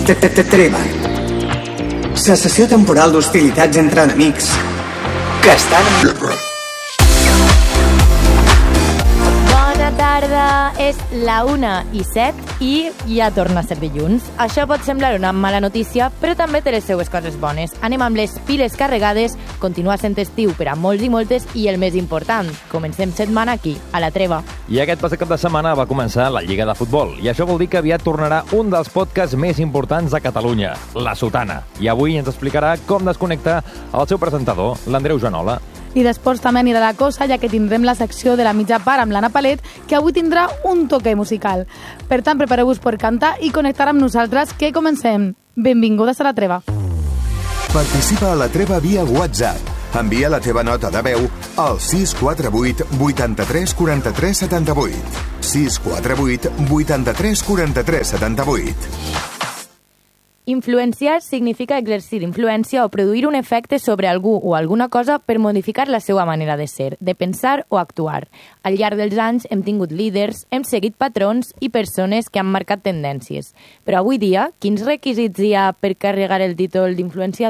Treva. Cessació temporal d'hostilitats entre enemics que estan en guerra. Bona tarda, és la 1:07 i ja torna a ser dilluns. Això pot semblar una mala notícia, però també té les seues coses bones. Anem amb les piles carregades, continua sent estiu per a molts i moltes i el més important, comencem setmana aquí, a La Treva. I aquest passat cap de setmana va començar la Lliga de Futbol, i això vol dir que aviat tornarà un dels podcasts més importants de Catalunya, La Sotana. I avui ens explicarà com desconnecta el seu presentador, l'Andreu Joanola. I d'esports també anirà la cosa, ja que tindrem la secció de la mitja part amb l'Anna Palet, que avui tindrà un toque musical. Per tant, prepareu-vos per cantar i connectar amb nosaltres, que comencem. Benvingudes a La Treva. Participa a La Treva via WhatsApp. Envia la teva nota de veu al 648 83 43 78. 648 83 43 78. Influenciar significa exercir influència o produir un efecte sobre algú o alguna cosa per modificar la seva manera de ser, de pensar o actuar. Al llarg dels anys hem tingut líders, hem seguit patrons i persones que han marcat tendències. Però avui dia, quins requisits hi ha per carregar el títol d'influenciador?